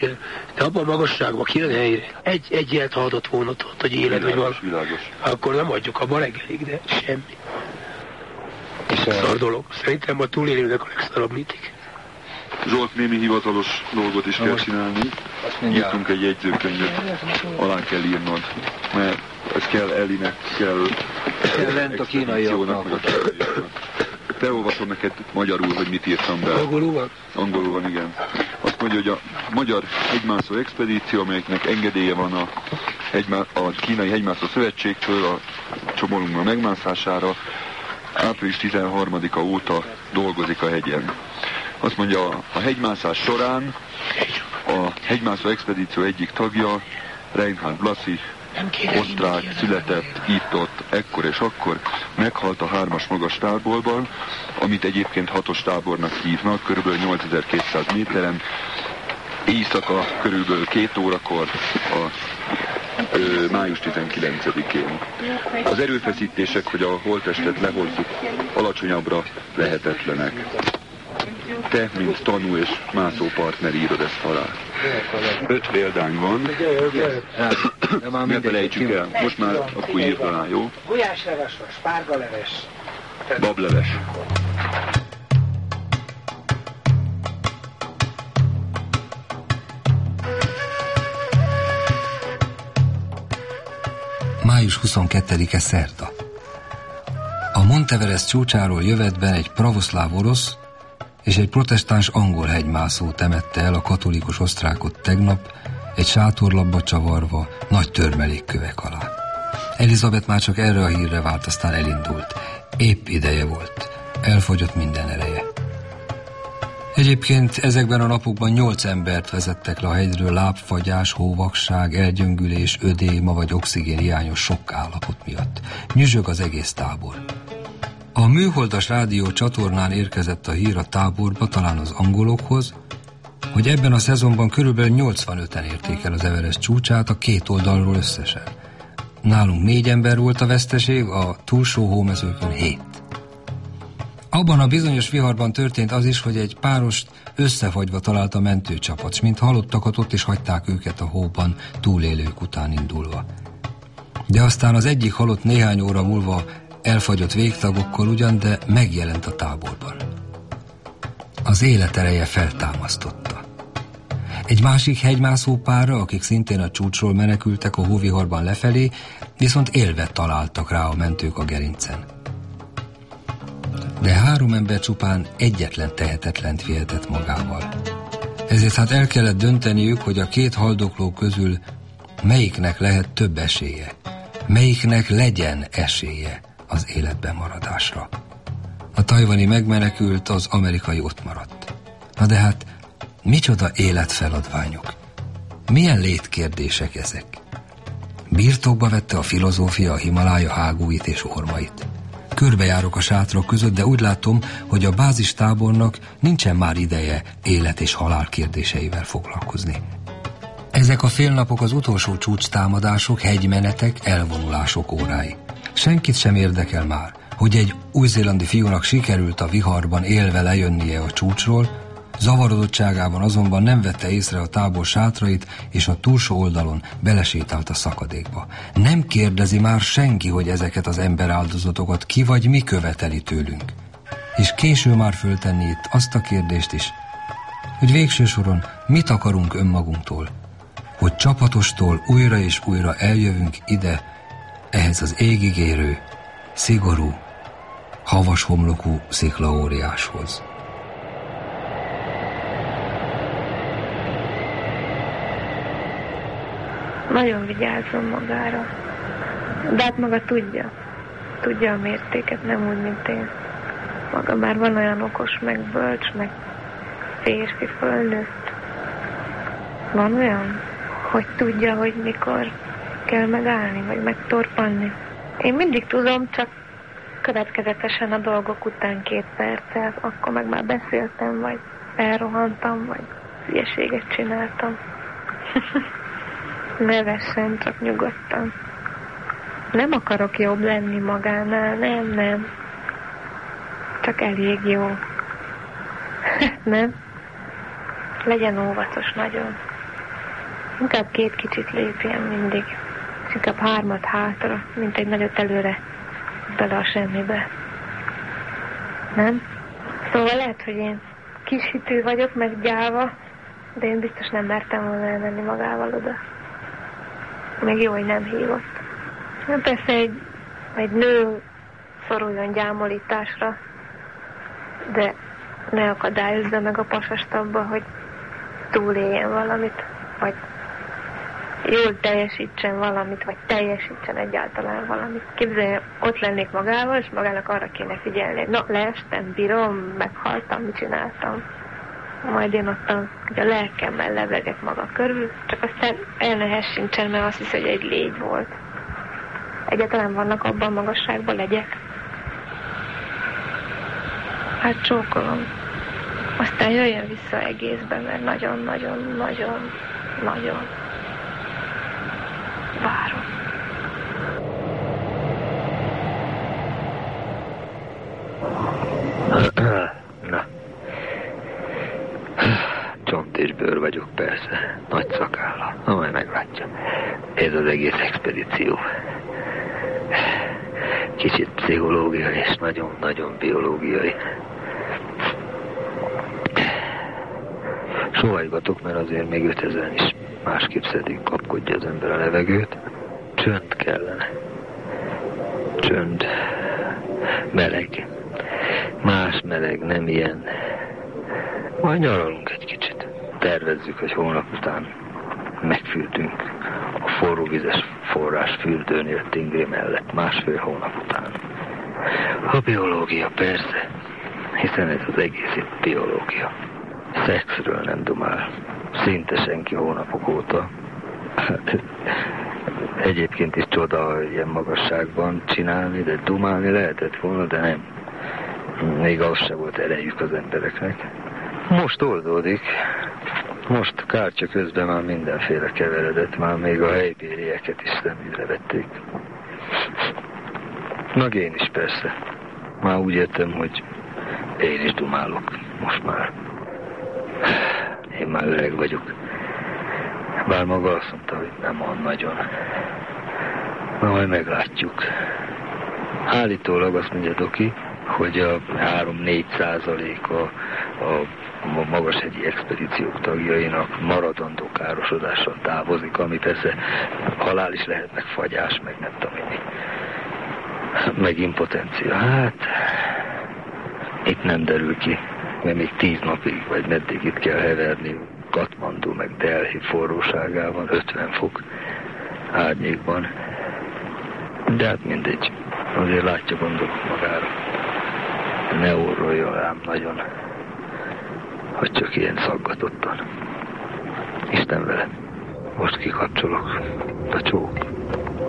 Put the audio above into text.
De abban a magasságban kijön helyre. Egy ilyet hallott volna ott, hogy élet vagy valami. Akkor nem adjuk abban reggelig, de semmi. Szar dolog. Szerintem a túlélőnek a legszarabb mindig. Zsolt, némi hivatalos dolgot is kell csinálni. Írtunk egy jegyzőkönyvet, alá kell írnod, mert ez kell Elinek, kell lent a kínaiaknak. Te olvasom neked magyarul, hogy mit írtam be. Angolul van? Angolul van, igen. Azt mondja, hogy a magyar hegymászó expedíció, amelyeknek engedélye van a Kínai Hegymászó Szövetségtől a Csomorunknak megmászására, április 13-a óta dolgozik a hegyen. Azt mondja, a hegymászás során a hegymászó expedíció egyik tagja, Reinhard Blassi, osztrák, született itt-ott, ekkor és akkor, meghalt a 3-as magas táborban, amit egyébként 6-os tábornak hívnak, körülbelül 8200 méteren, éjszaka körülbelül 2 órakor május 19-én. Az erőfeszítések, hogy a holttestet lehozzuk alacsonyabbra, lehetetlenek. Te, mint tanú és mászó partner írod ezt alá. 5 példány van. Ne felejtsük el. Most már akkor írd alá, jó? Gulyásleves vagy, spárgaleves. Bableves. Május 22-e szerda. A Monteverest csúcsáról jövetben egy pravoszláv orosz és egy protestáns angol hegymászó temette el a katolikus osztrákot tegnap, egy sátorlapba csavarva, nagy törmelékkövek alá. Elizabeth már csak erre a hírre várt, aztán elindult. Épp ideje volt. Elfogyott minden ereje. Egyébként ezekben a napokban 8 embert vezettek le a hegyről lábfagyás, hóvakság, elgyöngülés, ödéma vagy oxigénhiányos sok állapot miatt. Nyüzsög az egész tábor. A műholdas rádió csatornán érkezett a hír a táborba, talán az angolokhoz, hogy ebben a szezonban körülbelül 85-en érték el az Everest csúcsát a 2 oldalról összesen. Nálunk 4 ember volt a veszteség, a túlsó hómezőkön 7. Abban a bizonyos viharban történt az is, hogy egy párost összefagyva talált a mentőcsapat, s mint halottakat ott is hagyták őket a hóban, túlélők után indulva. De aztán az egyik halott néhány óra múlva elfagyott végtagokkal ugyan, de megjelent a táborban. Az élet ereje feltámasztotta. Egy másik hegymászó párra, akik szintén a csúcsról menekültek a hóviharban lefelé, viszont élve találtak rá a mentők a gerincen. De 3 ember csupán egyetlen tehetetlent vihetett magával. Ezért hát el kellett dönteniük, hogy a 2 haldokló közül melyiknek lehet több esélye, melyiknek legyen esélye az életben maradásra. A tajvani megmenekült, az amerikai ott maradt. Na de hát, micsoda életfeladványok? Milyen létkérdések ezek? Birtokba vette a filozófia a Himalája hágóit és ormait. Körbejárok a sátrak között, de úgy látom, hogy a bázistábornak nincsen már ideje élet és halál kérdéseivel foglalkozni. Ezek a félnapok az utolsó csúcstámadások, hegymenetek, elvonulások órái. Senkit sem érdekel már, hogy egy új-zélandi fiúnak sikerült a viharban élve lejönnie a csúcsról, zavarodottságában azonban nem vette észre a tábor sátrait, és a túlsó oldalon belesétált a szakadékba. Nem kérdezi már senki, hogy ezeket az emberáldozatokat ki vagy mi követeli tőlünk. És késő már föltenni itt azt a kérdést is, hogy végső soron mit akarunk önmagunktól, hogy csapatostól újra és újra eljövünk ide, ehhez az égig érő, szigorú, havas homlokú sziklaóriáshoz. Nagyon vigyázzon magára. De hát maga tudja a mértéket, nem úgy, mint én. Maga már van olyan okos, meg bölcs, meg férfi, fölnőtt. Van olyan, hogy tudja, hogy mikor kell megállni, vagy megtorpanni. Én mindig tudom, csak következetesen a dolgok után 2 perccel, akkor meg már beszéltem, vagy elrohantam, vagy hülyeséget csináltam. Ne vessen, csak nyugodtan. Nem akarok jobb lenni magánál, nem. Csak elég jó. Nem? Legyen óvatos nagyon. Inkább 2 kicsit lépjen mindig. És inkább 3 hátra, mint egy nagyot előre bele a semmibe. Nem? Szóval lehet, hogy én kishitű vagyok, meg gyáva, de én biztos nem mertem volna elmenni magával oda. Még jó, hogy nem hívott. Persze egy nő szoruljon gyámolításra, de ne akadályozza meg a pasast abba, hogy túléljen valamit, vagy jól teljesítsen valamit, vagy teljesítsen egyáltalán valamit. Képzelj, ott lennék magával, és magának arra kéne figyelni, na, leestem, bírom, meghaltam, mit csináltam. Majd én ott a lelkemmel levegek maga körül, csak aztán elnehes sincsen, mert azt hisz, hogy egy légy volt. Egyáltalán vannak abban magasságban legyek? Hát csókolom. Aztán jöjjön vissza egészben, mert nagyon várom. Na. Csont és bőr vagyok persze. Nagy szakállal. Na, majd meglátja. Ez az egész expedíció. Kicsit pszichológiai és nagyon-nagyon biológiai. Sóhajgatok, mert azért még 5000 is másképp szedik, kapkodja az ember a levegőt. Csönd kellene. Csönd. Meleg. Más meleg, nem ilyen. Majd nyaralunk egy kicsit. Tervezzük, hogy holnap után megfürdünk a forróvizes forrás fürdőnél Tingri mellett 1,5 hónap után. A biológia persze, hiszen ez az egész itt biológia. Szexről nem dumál. Szinte senki hónapok óta. Egyébként is csoda ilyen magasságban csinálni, de dumálni lehetett volna, de nem. Még az se volt erejük az embereknek. Most oldódik. Most kártya közben már mindenféle keveredett, már még a helybérieket is szemügyre vették. Meg én is persze. Már úgy értem, hogy én is dumálok most már. Én már öreg vagyok. Bár maga azt mondta, hogy nem olyan nagyon. Na, majd meglátjuk. Állítólag azt mondja Doki, hogy a 3-4% a magashegyi expedíciók tagjainak maradandó károsodással távozik, ami persze halál is lehet, meg fagyás, meg nem tudom mi. Meg impotencia. Hát, itt nem derül ki, mert még 10 napig, vagy meddig itt kell heverni Katmandu, meg Delhi forróságában, 50 fok árnyékban. De hát mindegy, azért látja, gondolok magára. Ne orroljon rám nagyon, hogy csak ilyen szaggatottan. Isten vele. Most kikapcsolok. A csók.